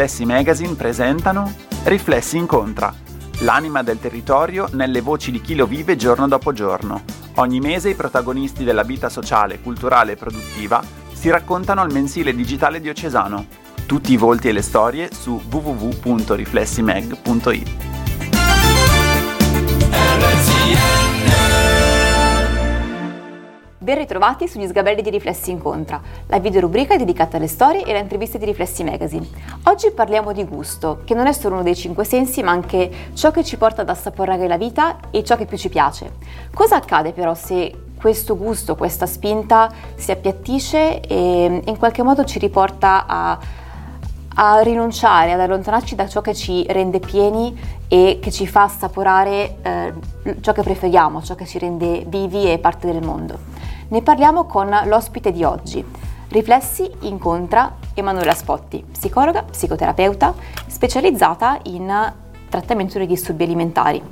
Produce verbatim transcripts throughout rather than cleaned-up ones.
Riflessi Magazine presentano Riflessi Incontra, l'anima del territorio nelle voci di chi lo vive giorno dopo giorno. Ogni mese i protagonisti della vita sociale, culturale e produttiva si raccontano al mensile digitale diocesano. Tutti i volti e le storie su w w w punto riflessimag punto i t. Ben ritrovati sugli sgabelli di Riflessi Incontra, la videorubrica dedicata alle storie e alle interviste di Riflessi Magazine. Oggi parliamo di gusto, che non è solo uno dei cinque sensi, ma anche ciò che ci porta ad assaporare la vita e ciò che più ci piace. Cosa accade però se questo gusto, questa spinta si appiattisce e in qualche modo ci riporta a, a rinunciare, ad allontanarci da ciò che ci rende pieni e che ci fa assaporare eh, ciò che preferiamo, ciò che ci rende vivi e parte del mondo? Ne parliamo con l'ospite di oggi. Riflessi incontra Emanuela Spotti, psicologa, psicoterapeuta, specializzata in trattamento dei disturbi alimentari.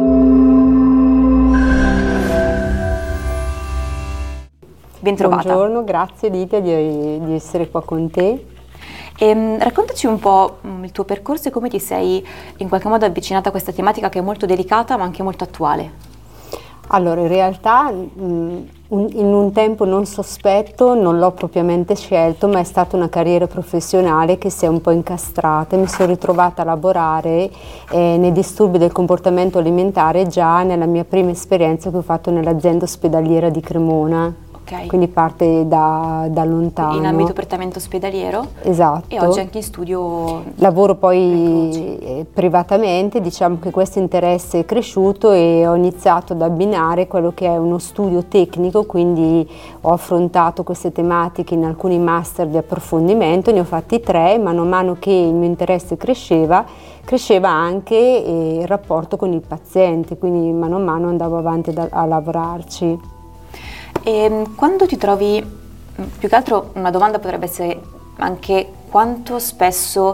Bentrovata. Buongiorno, grazie Lidia di, di essere qua con te. E, raccontaci un po' il tuo percorso e come ti sei in qualche modo avvicinata a questa tematica che è molto delicata ma anche molto attuale. Allora, in realtà mh, in un tempo non sospetto non l'ho propriamente scelto, ma è stata una carriera professionale che si è un po' incastrata e mi sono ritrovata a lavorare eh, nei disturbi del comportamento alimentare già nella mia prima esperienza che ho fatto nell'azienda ospedaliera di Cremona. Okay. Quindi parte da, da lontano. In ambito prettamente ospedaliero? Esatto. E oggi anche in studio? Lavoro poi eh, privatamente, diciamo che questo interesse è cresciuto e ho iniziato ad abbinare quello che è uno studio tecnico, quindi ho affrontato queste tematiche in alcuni master di approfondimento, ne ho fatti tre, mano a mano che il mio interesse cresceva, cresceva anche eh, il rapporto con il paziente, quindi mano a mano andavo avanti da, a lavorarci. E quando ti trovi, più che altro una domanda potrebbe essere anche quanto spesso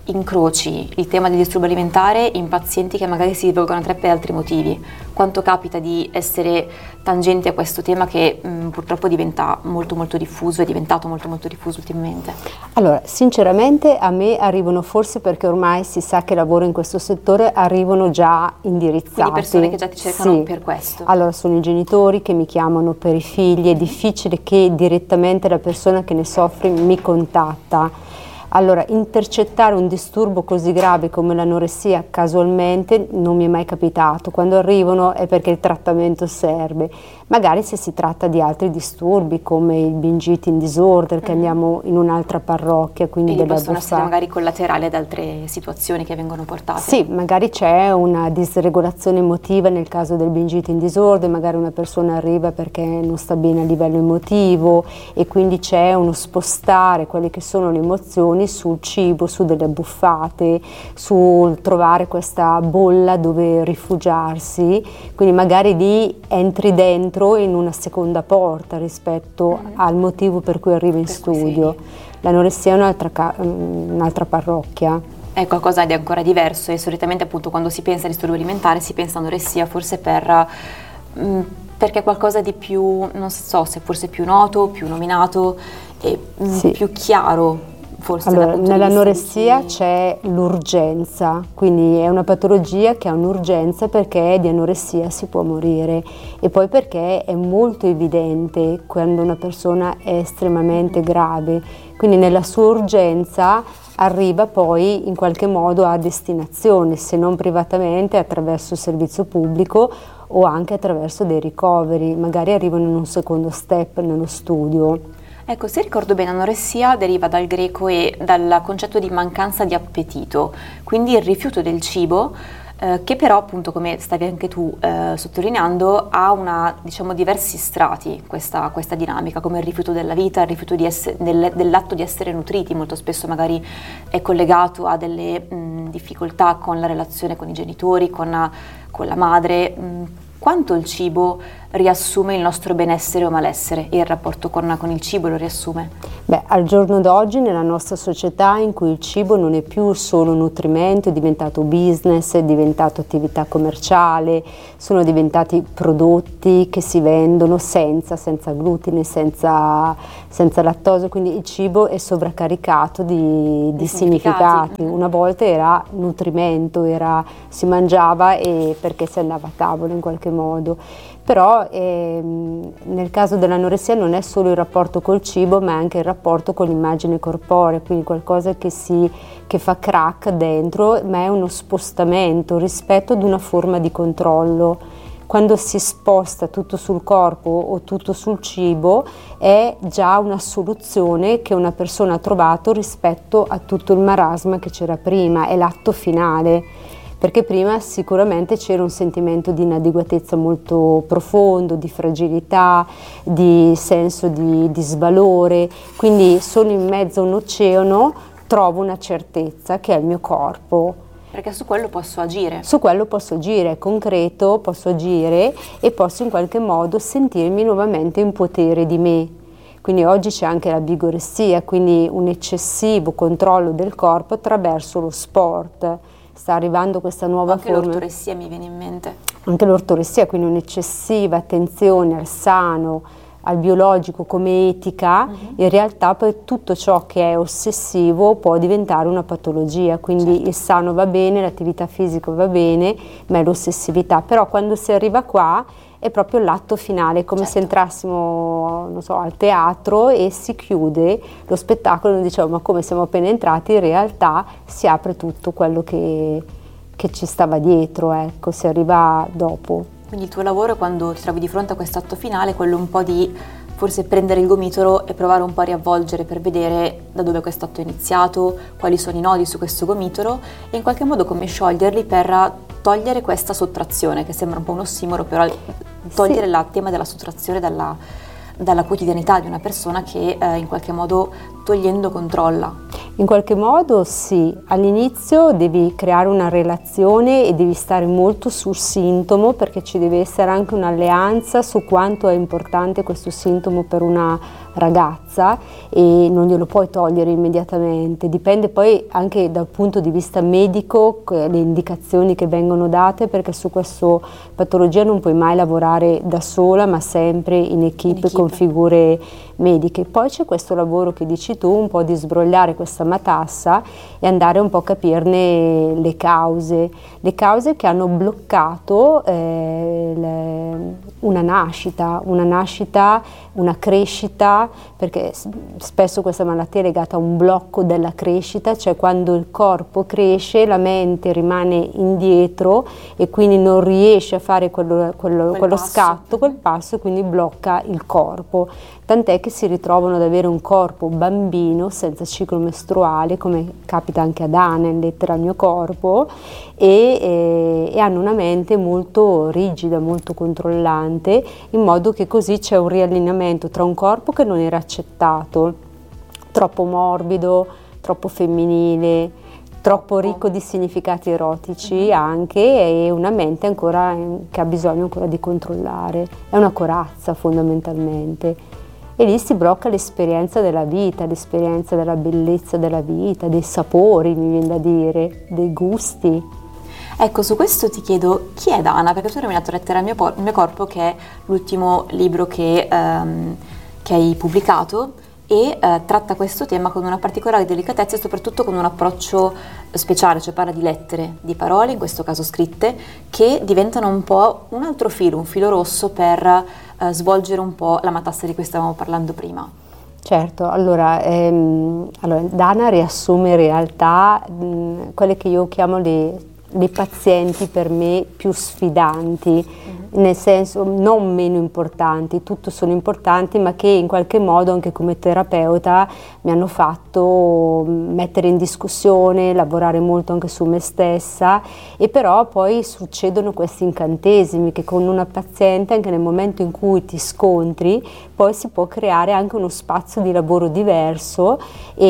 incroci il tema del disturbo alimentare in pazienti che magari si rivolgono a te per altri motivi? Quanto capita di essere tangente a questo tema che mh, purtroppo diventa molto molto diffuso, è diventato molto molto diffuso ultimamente? Allora, sinceramente a me arrivano, forse perché ormai si sa che lavoro in questo settore, arrivano già indirizzati. Quindi persone che già ti cercano sì. per questo? Allora, sono i genitori che mi chiamano per i figli, è difficile che direttamente la persona che ne soffre mi contatta. Allora, intercettare un disturbo così grave come l'anoressia casualmente non mi è mai capitato. Quando arrivano è perché il trattamento serve. Magari se si tratta di altri disturbi come il binge eating disorder, che andiamo in un'altra parrocchia, quindi Quindi della possono buffata. essere magari collaterali ad altre situazioni che vengono portate? Sì, magari c'è una disregolazione emotiva nel caso del binge eating disorder, magari una persona arriva perché non sta bene a livello emotivo e quindi c'è uno spostare quelle che sono le emozioni sul cibo, su delle buffate, sul trovare questa bolla dove rifugiarsi, quindi magari lì entri dentro in una seconda porta rispetto mm-hmm. al motivo per cui arrivi in per studio. L'anoressia è un'altra, un'altra parrocchia. È qualcosa di ancora diverso e solitamente appunto quando si pensa a disturbo alimentare si pensa a anoressia forse per, mh, perché è qualcosa di più, non so se forse più noto, più nominato e mh, sì. più chiaro. Forse allora, nell'anoressia chi... c'è l'urgenza, quindi è una patologia che ha un'urgenza perché di anoressia si può morire e poi perché è molto evidente quando una persona è estremamente grave, quindi nella sua urgenza arriva poi in qualche modo a destinazione, se non privatamente attraverso il servizio pubblico o anche attraverso dei ricoveri, magari arrivano in un secondo step nello studio. Ecco, se ricordo bene, anoressia deriva dal greco e dal concetto di mancanza di appetito, quindi il rifiuto del cibo, eh, che però appunto, come stavi anche tu eh, sottolineando, ha una, diciamo, diversi strati questa, questa dinamica, come il rifiuto della vita, il rifiuto di essere, del, dell'atto di essere nutriti, molto spesso magari è collegato a delle mh, difficoltà con la relazione con i genitori, con, con la madre. Mh, quanto il cibo riassume il nostro benessere o malessere e il rapporto con, con il cibo lo riassume? Beh, al giorno d'oggi nella nostra società in cui il cibo non è più solo nutrimento, è diventato business, è diventato attività commerciale, sono diventati prodotti che si vendono senza, senza glutine, senza, senza lattosio, quindi il cibo è sovraccaricato di, di, di significati. significati. Una volta era nutrimento, era, si mangiava e perché si andava a tavola in qualche modo. Però ehm, nel caso dell'anoressia non è solo il rapporto col cibo, ma è anche il rapporto con l'immagine corporea, quindi qualcosa che, si, che fa crack dentro, ma è uno spostamento rispetto ad una forma di controllo. Quando si sposta tutto sul corpo o tutto sul cibo è già una soluzione che una persona ha trovato rispetto a tutto il marasma che c'era prima, è l'atto finale. Perché prima sicuramente c'era un sentimento di inadeguatezza molto profondo, di fragilità, di senso di, di svalore, quindi solo in mezzo a un oceano trovo una certezza che è il mio corpo. Perché su quello posso agire. Su quello posso agire, è concreto, posso agire e posso in qualche modo sentirmi nuovamente in potere di me. Quindi oggi c'è anche la bigoressia, quindi un eccessivo controllo del corpo attraverso lo sport. Sta arrivando questa nuova anche forma. Anche l'ortoressia mi viene in mente. Anche l'ortoressia, quindi un'eccessiva attenzione al sano, al biologico come etica, uh-huh. In realtà poi tutto ciò che è ossessivo può diventare una patologia, quindi certo. Il sano va bene, l'attività fisica va bene, ma è l'ossessività. Però quando si arriva qua è proprio l'atto finale, come certo. Se entrassimo non so, al teatro e si chiude lo spettacolo, noi diciamo ma come siamo appena entrati, in realtà si apre tutto quello che, che ci stava dietro, ecco, si arriva dopo. Quindi il tuo lavoro quando ti trovi di fronte a questo atto finale è quello un po' di forse prendere il gomitolo e provare un po' a riavvolgere per vedere da dove questo atto è iniziato, quali sono i nodi su questo gomitolo e in qualche modo come scioglierli per togliere questa sottrazione, che sembra un po' un ossimoro, però togliere sì. Il tema della sottrazione dalla, dalla quotidianità di una persona che eh, in qualche modo togliendo controlla. In qualche modo sì, all'inizio devi creare una relazione e devi stare molto sul sintomo perché ci deve essere anche un'alleanza su quanto è importante questo sintomo per una ragazza e non glielo puoi togliere immediatamente, dipende poi anche dal punto di vista medico le indicazioni che vengono date perché su questa patologia non puoi mai lavorare da sola ma sempre in equipe, in equipe. Con figure mediche. Poi c'è questo lavoro che dici tu, un po' di sbrogliare questa matassa e andare un po' a capirne le cause, le cause che hanno bloccato eh, le, una nascita, una nascita, una crescita, perché spesso questa malattia è legata a un blocco della crescita, cioè quando il corpo cresce la mente rimane indietro e quindi non riesce a fare quello, quello, quel quello passo. scatto, quel passo e quindi blocca il corpo. Tant'è che si ritrovano ad avere un corpo bambino senza ciclo mestruale, come capita anche ad Anna in Lettera al mio corpo, e, e, e hanno una mente molto rigida, molto controllante, in modo che così c'è un riallineamento tra un corpo che non era accettato, troppo morbido, troppo femminile, troppo ricco di significati erotici anche, e una mente ancora che ha bisogno ancora di controllare. È una corazza fondamentalmente. E lì si blocca l'esperienza della vita, l'esperienza della bellezza della vita, dei sapori, mi viene da dire, dei gusti. Ecco, su questo ti chiedo, chi è Dana? Perché tu hai nominato Lettera al mio, por- mio corpo, che è l'ultimo libro che, ehm, che hai pubblicato, e eh, tratta questo tema con una particolare delicatezza e soprattutto con un approccio speciale, cioè parla di lettere, di parole, in questo caso scritte, che diventano un po' un altro filo, un filo rosso per eh, svolgere un po' la matassa di cui stavamo parlando prima. Certo, allora, ehm, allora Dana riassume in realtà mh, quelle che io chiamo le, le pazienti per me più sfidanti, mm-hmm. nel senso non meno importanti, tutto sono importanti, ma che in qualche modo anche come terapeuta mi hanno fatto mettere in discussione, lavorare molto anche su me stessa, e però poi succedono questi incantesimi che con una paziente, anche nel momento in cui ti scontri, poi si può creare anche uno spazio di lavoro diverso e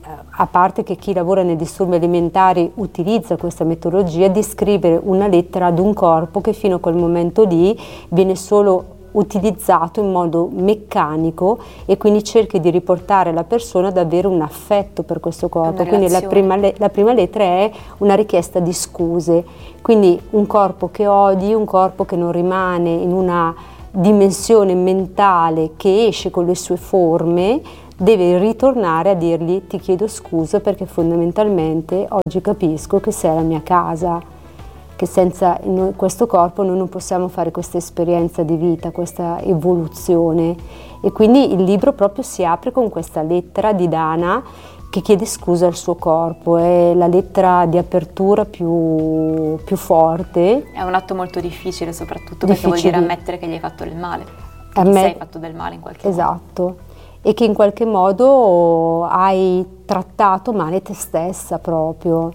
a parte che chi lavora nei disturbi alimentari utilizza questa metodologia, di scrivere una lettera ad un corpo che fino a quel momento lì viene solo utilizzato in modo meccanico, e quindi cerchi di riportare la persona ad avere un affetto per questo corpo. Quindi la prima, la prima lettera è una richiesta di scuse, quindi un corpo che odi, un corpo che non rimane in una dimensione mentale che esce con le sue forme, deve ritornare a dirgli: ti chiedo scusa perché fondamentalmente oggi capisco che sei la mia casa, che senza questo corpo noi non possiamo fare questa esperienza di vita, questa evoluzione. E quindi il libro proprio si apre con questa lettera di Dana che chiede scusa al suo corpo, è la lettera di apertura più, più forte. È un atto molto difficile, soprattutto difficile. Perché vuol dire ammettere che gli hai fatto del male, che Ammet- ti sei fatto del male in qualche esatto. modo. Esatto, e che in qualche modo hai trattato male te stessa proprio.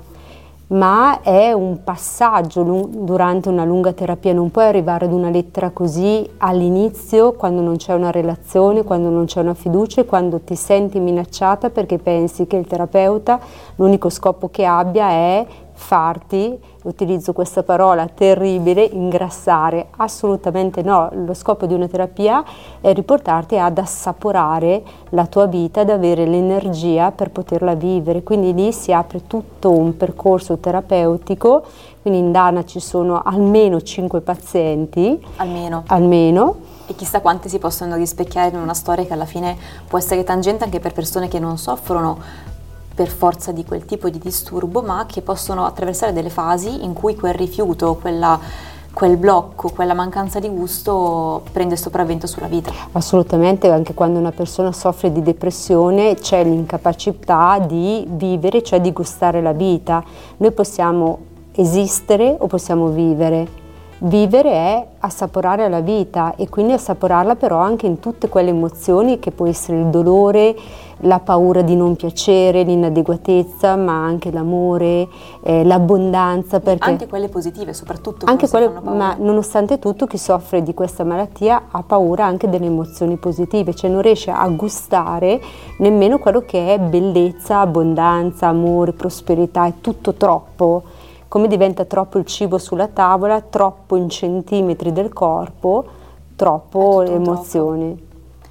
Ma è un passaggio durante una lunga terapia, non puoi arrivare ad una lettera così all'inizio, quando non c'è una relazione, quando non c'è una fiducia, e quando ti senti minacciata perché pensi che il terapeuta l'unico scopo che abbia è farti, utilizzo questa parola terribile, ingrassare. Assolutamente no, lo scopo di una terapia è riportarti ad assaporare la tua vita, ad avere l'energia per poterla vivere. Quindi lì si apre tutto un percorso terapeutico. Quindi in Dana ci sono almeno cinque pazienti, almeno, almeno. E chissà quante si possono rispecchiare in una storia che alla fine può essere tangente anche per persone che non soffrono per forza di quel tipo di disturbo, ma che possono attraversare delle fasi in cui quel rifiuto, quella, quel blocco, quella mancanza di gusto prende sopravvento sulla vita. Assolutamente, anche quando una persona soffre di depressione c'è l'incapacità di vivere, cioè di gustare la vita. Noi possiamo esistere o possiamo vivere. Vivere è assaporare la vita, e quindi assaporarla però anche in tutte quelle emozioni che può essere il dolore, la paura di non piacere, l'inadeguatezza, ma anche l'amore, eh, l'abbondanza. Perché anche quelle positive, soprattutto anche quelle, fanno paura. Ma nonostante tutto chi soffre di questa malattia ha paura anche delle emozioni positive, cioè non riesce a gustare nemmeno quello che è bellezza, abbondanza, amore, prosperità, è tutto troppo. Come diventa troppo il cibo sulla tavola, troppo in centimetri del corpo, troppo le emozioni.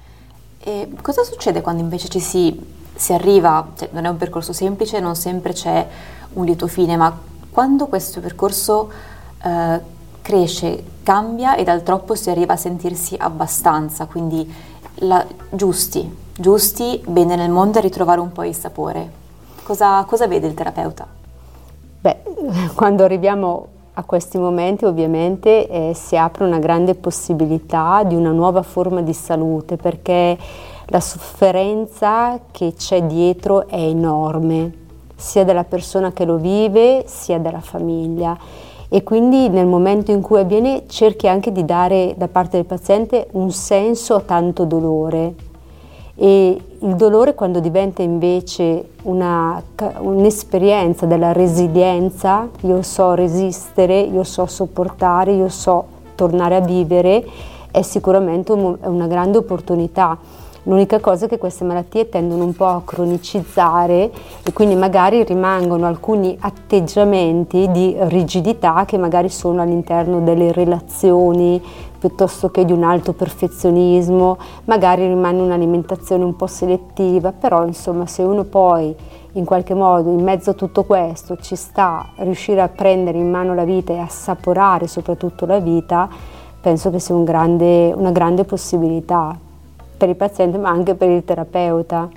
E cosa succede quando invece ci si, si arriva, cioè non è un percorso semplice, non sempre c'è un lieto fine, ma quando questo percorso eh, cresce, cambia e dal troppo si arriva a sentirsi abbastanza, quindi la, giusti, giusti, bene nel mondo, e ritrovare un po' il sapore. Cosa, cosa vede il terapeuta? Beh, quando arriviamo a questi momenti ovviamente eh, si apre una grande possibilità di una nuova forma di salute, perché la sofferenza che c'è dietro è enorme, sia della persona che lo vive sia della famiglia, e quindi nel momento in cui avviene cerchi anche di dare da parte del paziente un senso a tanto dolore. E il dolore, quando diventa invece una, un'esperienza della resilienza, io so resistere, io so sopportare, io so tornare a vivere, è sicuramente un, una grande opportunità. L'unica cosa è che queste malattie tendono un po' a cronicizzare, e quindi magari rimangono alcuni atteggiamenti di rigidità che magari sono all'interno delle relazioni, piuttosto che di un alto perfezionismo, magari rimane un'alimentazione un po' selettiva, però insomma se uno poi in qualche modo in mezzo a tutto questo ci sta a riuscire a prendere in mano la vita e assaporare soprattutto la vita, penso che sia un grande, una grande possibilità per il paziente ma anche per il terapeuta.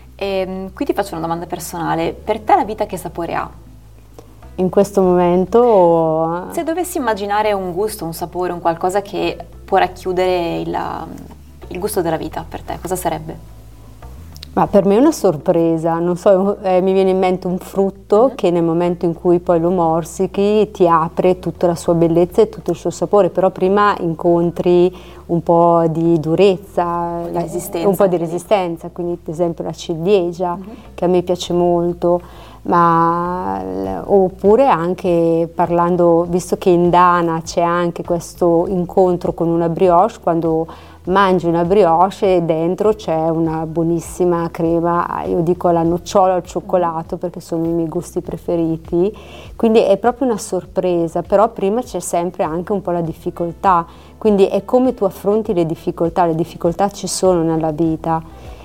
E qui ti faccio una domanda personale: per te la vita che sapore ha? In questo momento, se dovessi immaginare un gusto, un sapore, un qualcosa che può racchiudere il, il gusto della vita, per te cosa sarebbe? Ma per me è una sorpresa, non so, eh, mi viene in mente un frutto mm-hmm. che nel momento in cui poi lo morsichi ti apre tutta la sua bellezza e tutto il suo sapore, però prima incontri un po' di durezza, un po' di resistenza, un po' di resistenza, quindi ad esempio la ciliegia mm-hmm. che a me piace molto. ma oppure anche parlando, visto che in Dana c'è anche questo incontro con una brioche, quando mangi una brioche e dentro c'è una buonissima crema, io dico alla nocciola al cioccolato perché sono i miei gusti preferiti, quindi è proprio una sorpresa, però prima c'è sempre anche un po' la difficoltà, quindi è come tu affronti le difficoltà, le difficoltà ci sono nella vita.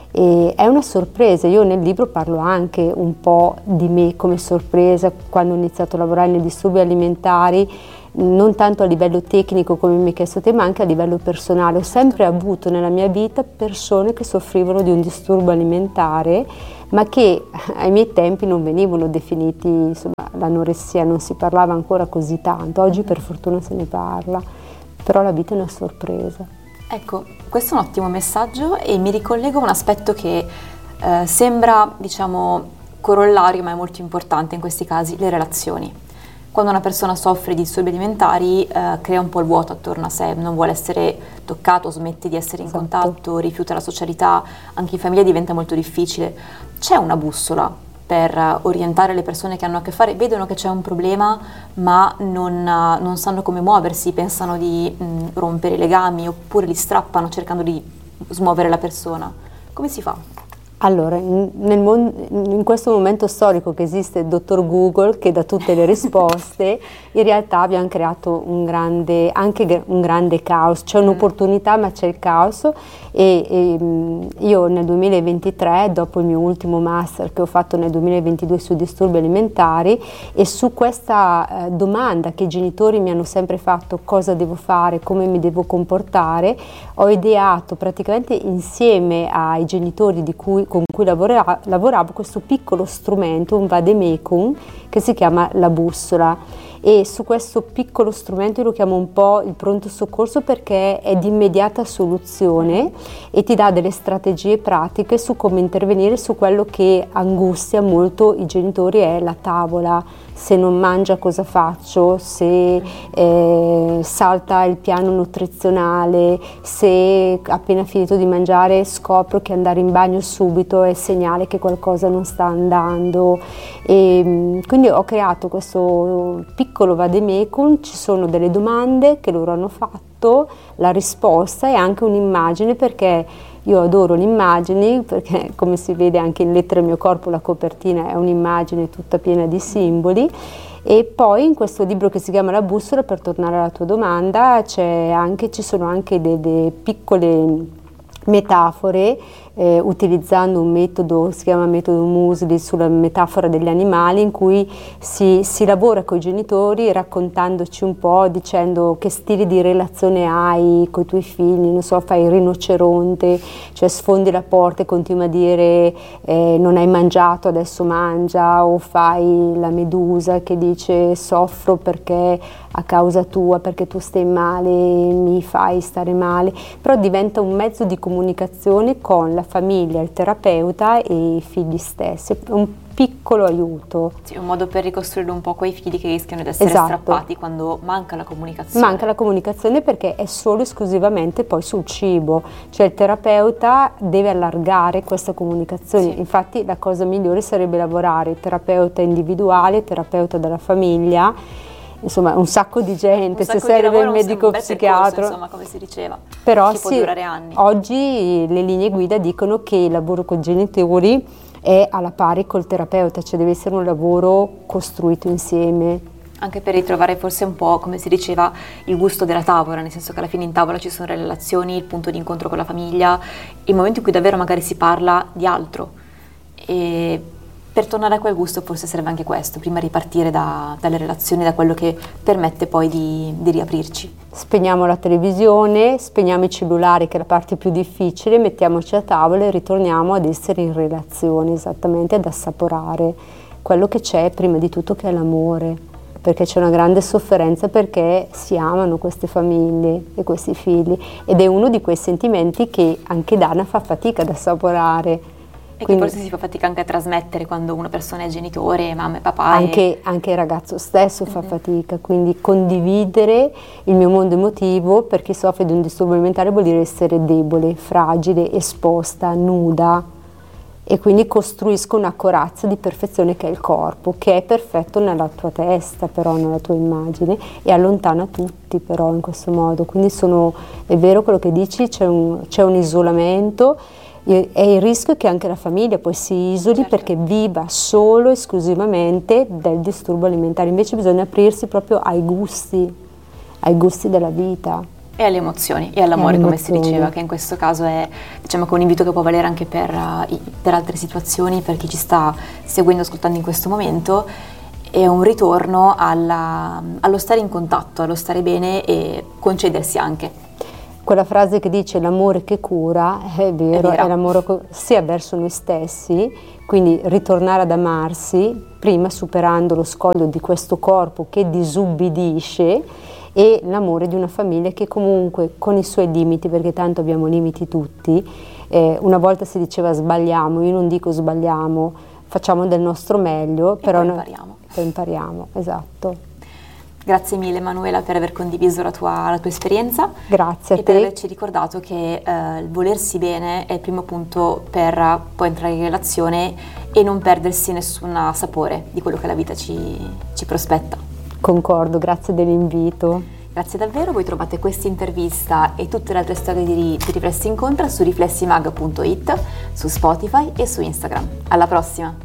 E è una sorpresa, io nel libro parlo anche un po' di me come sorpresa quando ho iniziato a lavorare nei disturbi alimentari, non tanto a livello tecnico come mi hai chiesto te, ma anche a livello personale. Ho sempre avuto nella mia vita persone che soffrivano di un disturbo alimentare, ma che ai miei tempi non venivano definiti, insomma, l'anoressia non si parlava ancora così tanto, oggi per fortuna se ne parla, però la vita è una sorpresa. Ecco, questo è un ottimo messaggio e mi ricollego a un aspetto che eh, sembra, diciamo, corollario, ma è molto importante in questi casi, le relazioni. Quando una persona soffre di disturbi alimentari eh, crea un po' il vuoto attorno a sé, non vuole essere toccato, smette di essere in Esatto. contatto, rifiuta la socialità, anche in famiglia diventa molto difficile. C'è una bussola per orientare le persone che hanno a che fare, vedono che c'è un problema ma non, non sanno come muoversi, pensano di mh, rompere i legami oppure li strappano cercando di smuovere la persona. Come si fa? Allora, nel mon- in questo momento storico che esiste il dottor Google che dà tutte le risposte, in realtà abbiamo creato un grande, anche un grande caos, c'è un'opportunità ma c'è il caos e, e io nel duemilaventitré, dopo il mio ultimo master che ho fatto nel duemilaventidue sui disturbi alimentari e su questa eh, domanda che i genitori mi hanno sempre fatto, cosa devo fare, come mi devo comportare, ho ideato praticamente insieme ai genitori di cui con cui lavora, lavoravo questo piccolo strumento, un vademecum, che si chiama la bussola, e su questo piccolo strumento io lo chiamo un po' il pronto soccorso perché è di immediata soluzione e ti dà delle strategie pratiche su come intervenire su quello che angustia molto i genitori, è la tavola. Se non mangia cosa faccio, se eh, salta il piano nutrizionale, se appena finito di mangiare scopro che andare in bagno subito è segnale che qualcosa non sta andando. E, quindi ho creato questo piccolo vademecum, ci sono delle domande che loro hanno fatto, la risposta e anche un'immagine, perché io adoro le immagini, perché come si vede anche in Lettere al mio corpo la copertina è un'immagine tutta piena di simboli. E poi in questo libro che si chiama La bussola, per tornare alla tua domanda, c'è anche, ci sono anche delle piccole metafore eh, utilizzando un metodo, si chiama metodo Musli, sulla metafora degli animali, in cui si, si lavora con i genitori raccontandoci un po', dicendo che stili di relazione hai con i tuoi figli, non so, fai il rinoceronte, cioè sfondi la porta e continua a dire eh, non hai mangiato, adesso mangia, o fai la medusa che dice soffro perché a causa tua, perché tu stai male, mi fai stare male, però diventa un mezzo di comunicazione con la famiglia, il terapeuta e i figli stessi, un piccolo aiuto. Sì, un modo per ricostruire un po' quei figli che rischiano di essere Esatto. strappati quando manca la comunicazione. Manca la comunicazione perché è solo esclusivamente poi sul cibo, cioè il terapeuta deve allargare questa comunicazione, Sì. Infatti la cosa migliore sarebbe lavorare terapeuta individuale, terapeuta della famiglia, insomma un sacco di gente, Un se sacco di serve lavoro, il medico un bel psichiatra, percorso, insomma, come si diceva, però che sì, può durare anni. oggi le linee guida dicono che il lavoro con i genitori è alla pari col terapeuta, cioè deve essere un lavoro costruito insieme. Anche per ritrovare forse un po', come si diceva, il gusto della tavola, nel senso che alla fine in tavola ci sono le relazioni, il punto di incontro con la famiglia, il momento in cui davvero magari si parla di altro. E per tornare a quel gusto forse serve anche questo, prima ripartire da, dalle relazioni, da quello che permette poi di, di riaprirci. Spegniamo la televisione, spegniamo i cellulari, che è la parte più difficile, mettiamoci a tavola e ritorniamo ad essere in relazione, esattamente, ad assaporare quello che c'è prima di tutto, che è l'amore, perché c'è una grande sofferenza perché si amano queste famiglie e questi figli, ed è uno di quei sentimenti che anche Dana fa fatica ad assaporare. E Quindi, che forse si fa fatica anche a trasmettere quando una persona è genitore, mamma e papà. Anche, e... anche il ragazzo stesso fa Mm-hmm. fatica, quindi condividere il mio mondo emotivo per chi soffre di un disturbo alimentare vuol dire essere debole, fragile, esposta, nuda. e quindi costruisco una corazza di perfezione che è il corpo, che è perfetto nella tua testa, però nella tua immagine, e allontana tutti però in questo modo. Quindi sono, è vero quello che dici, c'è un, c'è un isolamento, e il rischio che anche la famiglia poi si isoli, certo, perché viva solo esclusivamente del disturbo alimentare. Invece bisogna aprirsi proprio ai gusti, ai gusti della vita. E alle emozioni e all'amore, come si diceva, che in questo caso è, diciamo, che un invito che può valere anche per, uh, per altre situazioni, per chi ci sta seguendo, ascoltando in questo momento, è un ritorno alla, allo stare in contatto, allo stare bene e concedersi anche. Quella frase che dice l'amore che cura, è vero, è, è l'amore sia verso noi stessi, quindi ritornare ad amarsi, prima superando lo scoglio di questo corpo che disubbidisce, e l'amore di una famiglia che comunque con i suoi limiti, perché tanto abbiamo limiti tutti, eh, una volta si diceva sbagliamo, io non dico sbagliamo, facciamo del nostro meglio, e però poi impariamo. Poi impariamo, esatto. Grazie mille Manuela per aver condiviso la tua, la tua esperienza. Grazie a e te. per averci ricordato che eh, il volersi bene è il primo punto per poi entrare in relazione e non perdersi nessun sapore di quello che la vita ci, ci prospetta. Concordo, grazie dell'invito. Grazie davvero, voi trovate questa intervista e tutte le altre storie di, di Riflessi Incontra su riflessimag punto it, su Spotify e su Instagram. Alla prossima!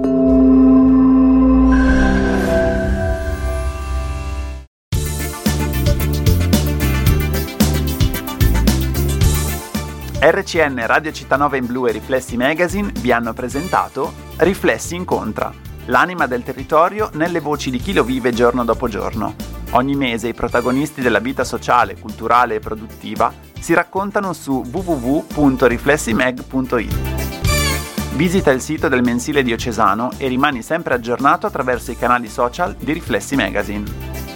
R C N, Radio Città Nova in Blu e Riflessi Magazine vi hanno presentato Riflessi Incontra, l'anima del territorio nelle voci di chi lo vive giorno dopo giorno. Ogni mese i protagonisti della vita sociale, culturale e produttiva si raccontano su w w w punto riflessimag punto it. Visita il sito del mensile diocesano e rimani sempre aggiornato attraverso i canali social di Riflessi Magazine.